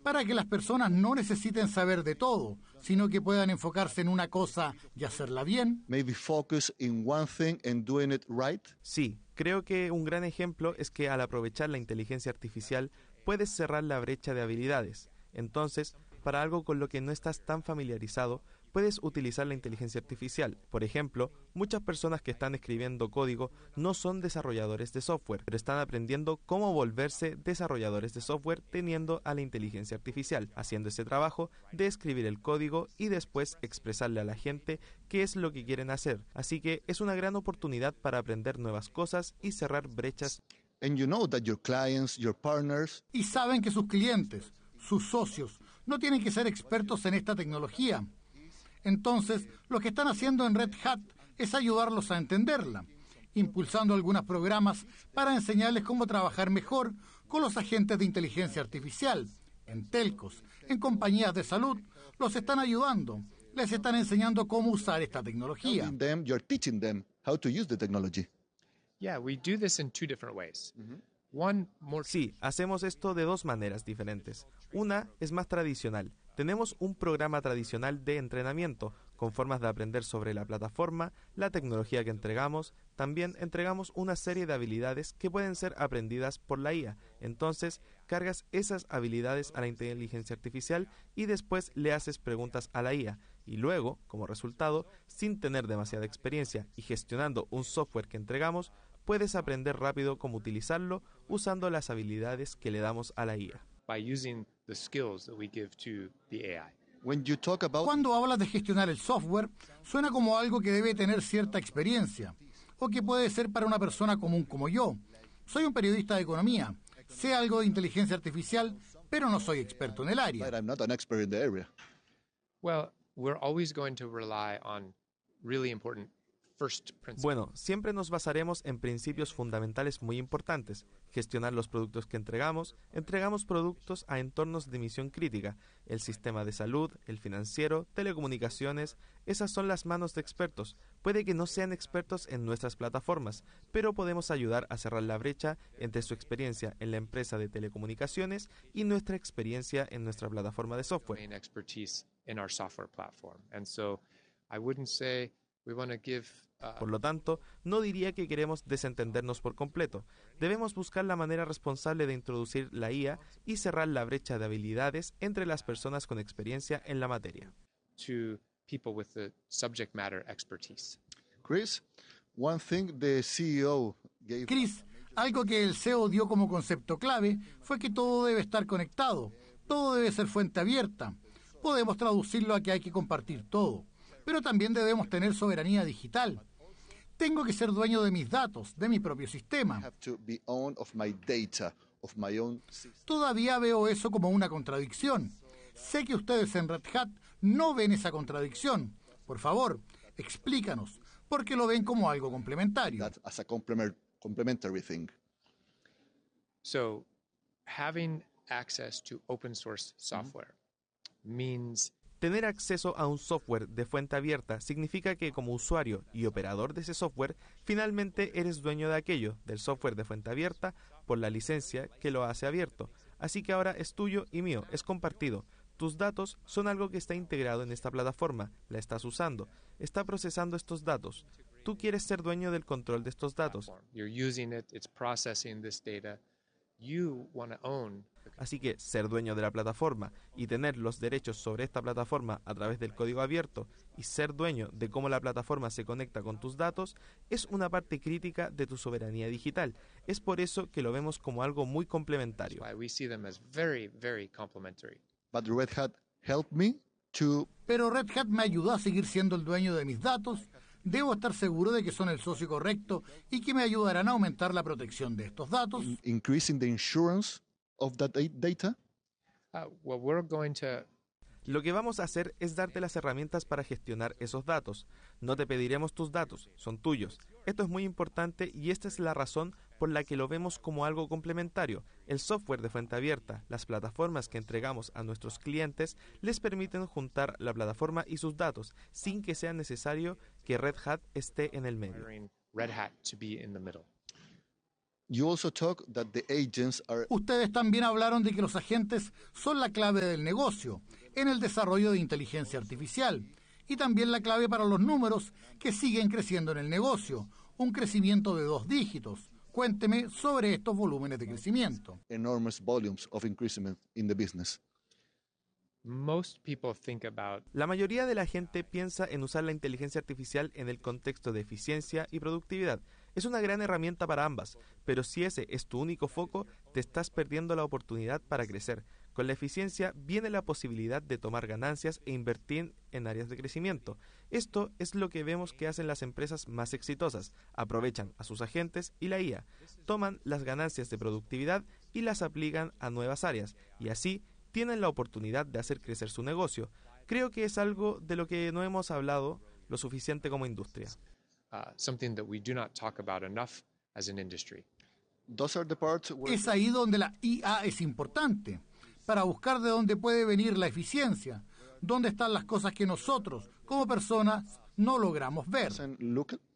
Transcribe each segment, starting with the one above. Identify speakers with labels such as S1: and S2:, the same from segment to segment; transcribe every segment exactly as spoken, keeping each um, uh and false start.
S1: para que las personas no necesiten saber de todo, sino que puedan enfocarse en una cosa y hacerla bien.
S2: Maybe focus in one thing and doing it right.
S3: Sí, creo que un gran ejemplo es que al aprovechar la inteligencia artificial puedes cerrar la brecha de habilidades. Entonces, para algo con lo que no estás tan familiarizado, puedes utilizar la inteligencia artificial. Por ejemplo, muchas personas que están escribiendo código no son desarrolladores de software, pero están aprendiendo cómo volverse desarrolladores de software teniendo a la inteligencia artificial, haciendo ese trabajo de escribir el código y después expresarle a la gente qué es lo que quieren hacer. Así que es una gran oportunidad para aprender nuevas cosas y cerrar brechas.
S2: And you know that your clients, your partners,
S1: Y saben que sus clientes, sus socios, no tienen que ser expertos en esta tecnología. Entonces, lo que están haciendo en Red Hat es ayudarlos a entenderla, impulsando algunos programas para enseñarles cómo trabajar mejor con los agentes de inteligencia artificial. En telcos, en compañías de salud, los están ayudando, les están enseñando cómo usar esta tecnología.
S2: telling them, you're teaching them how to use the technology.
S4: Yeah, we do this in two different ways. One more.
S3: Sí, hacemos esto de dos maneras diferentes. Una es más tradicional. Tenemos un programa tradicional de entrenamiento con formas de aprender sobre la plataforma, la tecnología que entregamos. También entregamos una serie de habilidades que pueden ser aprendidas por la I A. Entonces, cargas esas habilidades a la inteligencia artificial y después le haces preguntas a la I A. Y luego, como resultado, sin tener demasiada experiencia y gestionando un software que entregamos, puedes aprender rápido cómo utilizarlo usando las habilidades que le damos a la I A.
S4: By using the skills that we give to the A I.
S2: When you talk about
S1: Cuando hablas de gestionar el software, suena como algo que debe tener cierta experiencia, o que puede ser para una persona común como yo. Soy un periodista de economía, sé algo de inteligencia artificial, pero no soy experto en el área.
S2: that I'm not an expert in the area.
S4: Well, we're always going to rely on really important first principles.
S3: Bueno, siempre nos basaremos en principios fundamentales muy importantes. Gestionar los productos que entregamos. Entregamos productos a entornos de misión crítica. El sistema de salud, el financiero, telecomunicaciones. Esas son las manos de expertos. Puede que no sean expertos en nuestras plataformas, pero podemos ayudar a cerrar la brecha entre su experiencia en la empresa de telecomunicaciones y nuestra experiencia en nuestra plataforma de software.
S4: Domain expertise in our software platform. And so I wouldn't say we want to give uh,
S3: Por lo tanto, no diría que queremos desentendernos por completo. Debemos buscar la manera responsable de introducir la I A y cerrar la brecha de habilidades entre las personas con experiencia en la materia.
S4: to people with the subject matter expertise.
S2: Chris, one thing the C E O gave
S1: Chris, algo que el C E O dio como concepto clave fue que todo debe estar conectado, todo debe ser fuente abierta. Podemos traducirlo a que hay que compartir todo, pero también debemos tener soberanía digital. Tengo que ser dueño de mis datos, de mi propio sistema.
S2: have to be own of my data, of my own system.
S1: Todavía veo eso como una contradicción. Sé que ustedes en Red Hat no ven esa contradicción. Por favor, explícanos, ¿por qué lo ven como algo complementario?
S2: That as a complement, complementary thing.
S4: So having access to open source software means
S3: Tener acceso a un software de fuente abierta significa que como usuario y operador de ese software, finalmente eres dueño de aquello, del software de fuente abierta, por la licencia que lo hace abierto. Así que ahora es tuyo y mío, es compartido. Tus datos son algo que está integrado en esta plataforma, la estás usando, está procesando estos datos. Tú quieres ser dueño del control de estos datos.
S4: platform. You're using it, it's processing this data. You want to own the
S3: Así que ser dueño de la plataforma y tener los derechos sobre esta plataforma a través del código abierto y ser dueño de cómo la plataforma se conecta con tus datos es una parte crítica de tu soberanía digital. Es por eso que lo vemos como algo muy complementario.
S4: why we see them as very, very complementary.
S2: But Red Hat helped me to
S1: Pero Red Hat me ayudó a seguir siendo el dueño de mis datos. Debo estar seguro de que son el socio correcto y que me ayudarán a aumentar la protección de estos datos.
S2: increasing the insurance of that da- data.
S4: Uh, well, we're going to
S3: Lo que vamos a hacer es darte las herramientas para gestionar esos datos. No te pediremos tus datos, son tuyos. Esto es muy importante y esta es la razón por la que lo vemos como algo complementario. El software de fuente abierta, las plataformas que entregamos a nuestros clientes, les permiten juntar la plataforma y sus datos sin que sea necesario que Red Hat esté en el medio.
S4: hiring Red Hat to be in the middle.
S2: You also talk that the agents are
S1: Ustedes también hablaron de que los agentes son la clave del negocio en el desarrollo de inteligencia artificial y también la clave para los números que siguen creciendo en el negocio, un crecimiento de dos dígitos. Cuénteme sobre estos volúmenes de crecimiento.
S2: enormous volumes of increasement in the business.
S4: Most people think about
S3: La mayoría de la gente piensa en usar la inteligencia artificial en el contexto de eficiencia y productividad. Es una gran herramienta para ambas, pero si ese es tu único foco, te estás perdiendo la oportunidad para crecer. Con la eficiencia viene la posibilidad de tomar ganancias e invertir en áreas de crecimiento. Esto es lo que vemos que hacen las empresas más exitosas. Aprovechan a sus agentes y la I A, toman las ganancias de productividad y las aplican a nuevas áreas, y así tienen la oportunidad de hacer crecer su negocio. Creo que es algo de lo que no hemos hablado lo suficiente como industria.
S4: uh, something that we do not talk about enough as an industry.
S2: Those are the parts where
S1: Es ahí donde la I A es importante, para buscar de dónde puede venir la eficiencia, dónde están las cosas que nosotros, como personas, no logramos ver.
S2: and look at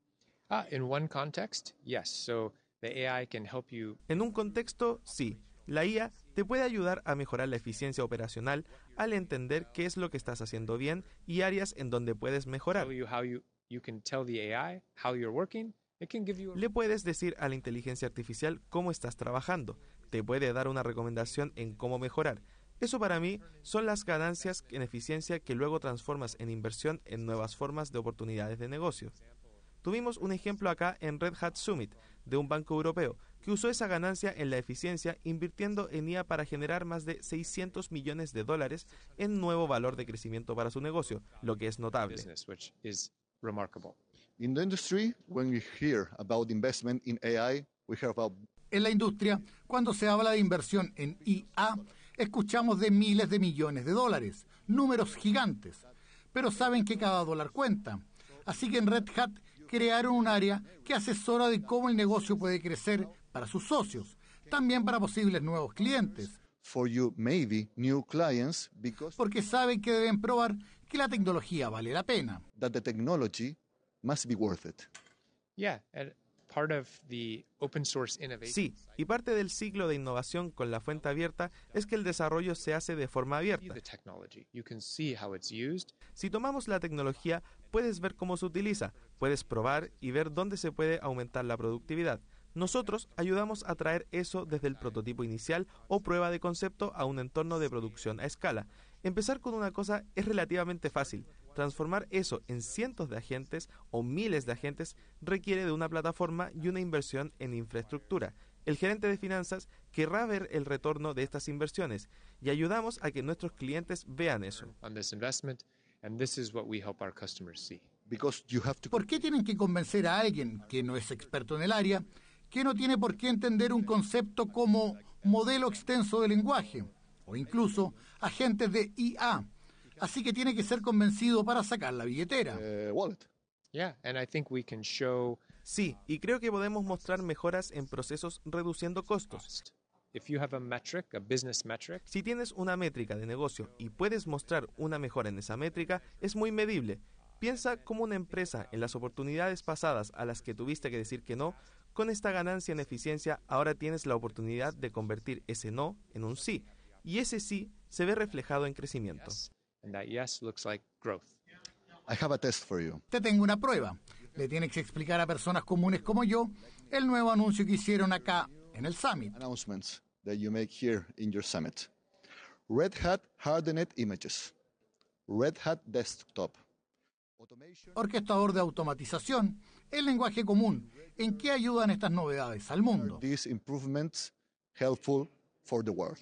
S4: Uh, in one context, yes. So the A I can help you
S3: En un contexto, sí. La I A te puede ayudar a mejorar la eficiencia operacional al entender qué es lo que estás haciendo bien y áreas en donde puedes mejorar.
S4: tell you how you, you can tell the A I how you're working. It can give you a
S3: Le puedes decir a la inteligencia artificial cómo estás trabajando. Te puede dar una recomendación en cómo mejorar. Eso para mí son las ganancias en eficiencia que luego transformas en inversión en nuevas formas de oportunidades de negocio. Tuvimos un ejemplo acá en Red Hat Summit de un banco europeo que usó esa ganancia en la eficiencia invirtiendo en I A para generar más de seiscientos millones de dólares en nuevo valor de crecimiento para su negocio, lo que es notable.
S4: business, which is remarkable.
S2: in the industry, when we hear about investment in A I, we hear about
S1: En la industria, cuando se habla de inversión en I A, escuchamos de miles de millones de dólares, números gigantes. Pero saben que cada dólar cuenta. Así que en Red Hat crearon un área que asesora de cómo el negocio puede crecer para sus socios, también para posibles nuevos clientes,
S2: for you maybe new clients because
S1: porque saben que deben probar que la tecnología vale la pena.
S2: that the technology must be worth it.
S4: Yeah, and part of the open source innovation.
S3: Sí, y parte del ciclo de innovación con la fuente abierta es que el desarrollo se hace de forma abierta.
S4: The technology. You can see how it's used.
S3: Si tomamos la tecnología, puedes ver cómo se utiliza, puedes probar y ver dónde se puede aumentar la productividad. Nosotros ayudamos a traer eso desde el prototipo inicial o prueba de concepto a un entorno de producción a escala. Empezar con una cosa es relativamente fácil. Transformar eso en cientos de agentes o miles de agentes requiere de una plataforma y una inversión en infraestructura. El gerente de finanzas querrá ver el retorno de estas inversiones y ayudamos a que nuestros clientes vean eso.
S4: On this investment, and this is what we help our customers see.
S2: Because you have to
S1: ¿Por qué tienen que convencer a alguien que no es experto en el área, que no tiene por qué entender un concepto como modelo extenso de lenguaje o incluso agentes de I A? Así que tiene que ser convencido para sacar la billetera.
S2: uh, wallet.
S4: Yeah, and I think we can show
S3: Sí, y creo que podemos mostrar mejoras en procesos reduciendo costos.
S4: cost. If you have a metric, a business metric,
S3: Si tienes una métrica de negocio y puedes mostrar una mejora en esa métrica, es muy medible. Piensa como una empresa en las oportunidades pasadas a las que tuviste que decir que no. Con esta ganancia en eficiencia, ahora tienes la oportunidad de convertir ese no en un sí. Y ese sí se ve reflejado en crecimiento.
S4: and that yes looks like growth.
S2: I have a test for you.
S1: Te tengo una prueba. Le tienes que explicar a personas comunes como yo el nuevo anuncio que hicieron acá en el Summit.
S2: Announcements that you make here in your summit. Red Hat Hardened Images. Red Hat Desktop. Automation.
S1: Orquestador de automatización, el lenguaje común. ¿En qué ayudan estas novedades al mundo?
S2: These improvements helpful for the world.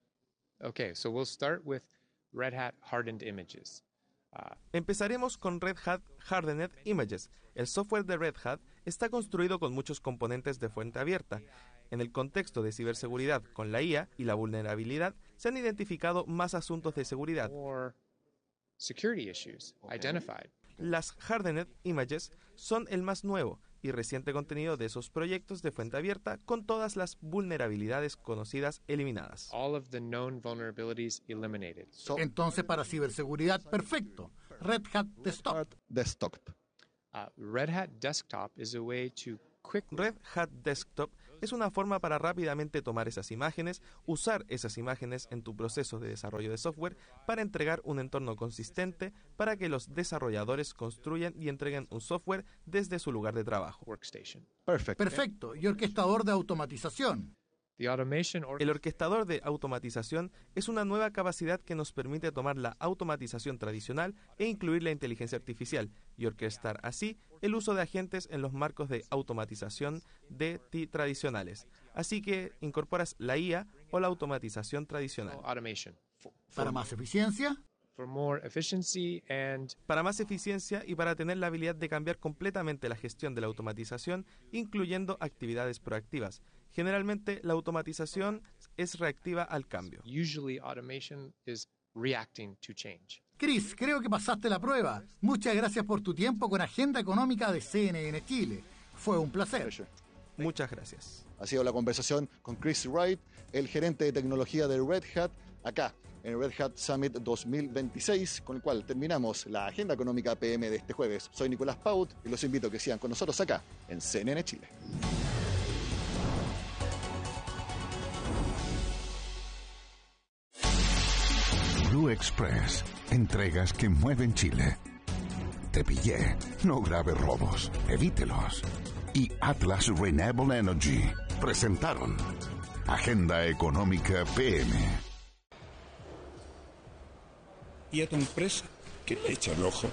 S4: Okay, so we'll start with Red Hat Hardened Images. Uh,
S3: Empezaremos con Red Hat Hardened Images. El software de Red Hat está construido con muchos componentes de fuente abierta. En el contexto de ciberseguridad con la I A y la vulnerabilidad, se han identificado más asuntos de seguridad.
S4: or security issues identified.
S3: Las Hardened Images son el más nuevo y reciente contenido de esos proyectos de fuente abierta con todas las vulnerabilidades conocidas eliminadas.
S4: All of the known vulnerabilities eliminated.
S2: So
S1: Entonces, para ciberseguridad, perfecto. Red Hat Desktop.
S2: Hat Desktop.
S4: Uh, Red Hat Desktop is a way to quickly
S3: Red Hat Desktop es una forma para rápidamente tomar esas imágenes, usar esas imágenes en tu proceso de desarrollo de software para entregar un entorno consistente para que los desarrolladores construyan y entreguen un software desde su lugar de trabajo.
S2: Perfecto.
S1: Perfecto. Y orquestador de automatización.
S3: El orquestador de automatización es una nueva capacidad que nos permite tomar la automatización tradicional e incluir la inteligencia artificial y orquestar así el uso de agentes en los marcos de automatización de ti tradicionales. Así que incorporas la I A o la automatización tradicional.
S1: ¿Para más eficiencia?
S3: Para más eficiencia y para tener la habilidad de cambiar completamente la gestión de la automatización, incluyendo actividades proactivas. Generalmente, la automatización es reactiva al cambio.
S1: Chris, creo que pasaste la prueba. Muchas gracias por tu tiempo con Agenda Económica de C N N Chile. Fue un placer.
S3: Muchas gracias.
S2: Ha sido la conversación con Chris Wright, el gerente de tecnología de Red Hat, acá en Red Hat Summit dos mil veintiséis, con el cual terminamos la Agenda Económica P M de este jueves. Soy Nicolás Paut y los invito a que sigan con nosotros acá en C N N Chile.
S5: Blue Express, entregas que mueven Chile. Te pillé, no grave robos, evítelos. Y Atlas Renewable Energy presentaron Agenda Económica P M.
S6: Y a tu empresa, que le echa el ojo.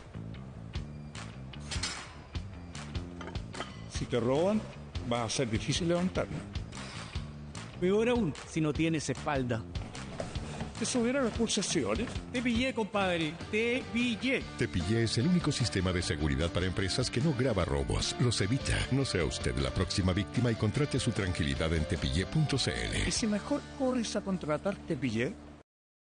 S6: Si te roban, va a ser difícil levantarlo.
S7: Peor aún, si no tienes espalda.
S6: ¿Te subieron las pulsaciones?
S7: Te pillé, compadre, te pillé.
S8: Te pillé es el único sistema de seguridad para empresas que no graba robos, los evita. No sea usted la próxima víctima y contrate su tranquilidad en tepillé punto c l.
S6: ¿Y si mejor corres a contratar Te pillé?